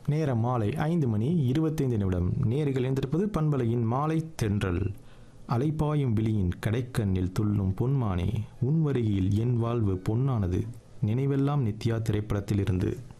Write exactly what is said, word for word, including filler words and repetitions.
நேரம் மாலை ஐந்து மணி இருபத்தைந்து நிமிடம். நேர்கள் எந்திருப்பது பண்பலையின் மாலை தென்றல். அலைப்பாயும் விழியின் கடைக்கண்ணில் துள்ளும் பொன்மானே, உன் வருகையில் என் வாழ்வு பொன்னானது. நினைவெல்லாம் நித்யா திரைப்படத்தில் இருந்து